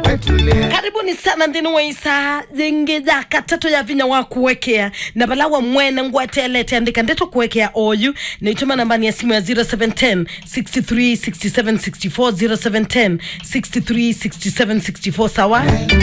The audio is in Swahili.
Karibuni sana ndini wa isa zingi daka tato ya vinya wa kuwekea na balawa mwena ngwatelete andika ndeto kuwekea oyu na ituma nambani ya simu ya 0710 63 67 64 0710 63 67 64 sawa.